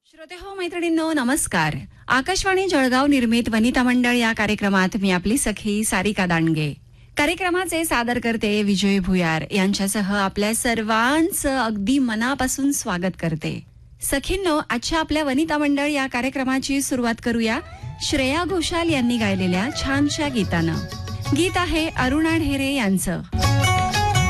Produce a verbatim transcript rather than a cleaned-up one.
श्रोते हो मैत्रिणींनो नमस्कार. आकाशवाणी जळगाव निर्मित वनिता मंडळ या कार्यक्रमात मी आपली सखी सारिका दांडगे. कार्यक्रमाचे सादरकर्ते विजय भुयार यांच्यासह आपल्या सर्वांचं अगदी मनापासून स्वागत करते. सखींनो, आजच्या आपल्या वनिता मंडळ या कार्यक्रमाची सुरुवात करूया श्रेया घोषाल यांनी गायलेल्या छानशा गीतानं. गीत आहे अरुणा ढेरे यांचं.